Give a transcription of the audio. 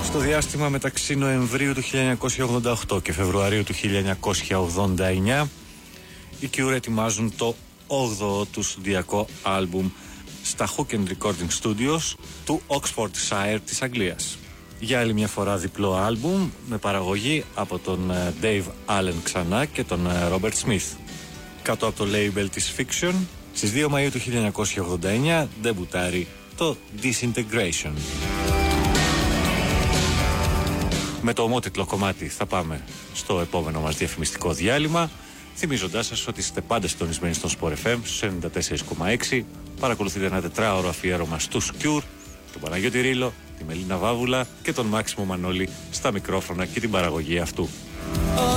Στο διάστημα μεταξύ Νοεμβρίου του 1988 και Φεβρουαρίου του 1989, οι Cure ετοιμάζουν το 8ο του στουδιακό άλμπουμ στα Hook and Recording Studios του Oxfordshire της Αγγλίας. Για άλλη μια φορά διπλό άλμπουμ με παραγωγή από τον Dave Allen ξανά και τον Robert Smith. Κάτω από το label της Fiction, στις 2 Μαΐου του 1989 ντεμπουτάρει το Disintegration. Με το ομότιτλο κομμάτι θα πάμε στο επόμενο μας διαφημιστικό διάλειμμα, θυμίζοντάς σας ότι είστε πάντα συντονισμένοι στον Sport FM στους 94,6. Παρακολουθείτε ένα τετράωρο αφιέρωμα στους Cure, τον Παναγιώτη Ρήλο, τη Μελίνα Βάβουλα και τον Μάξιμο Μανώλη στα μικρόφωνα και την παραγωγή αυτού.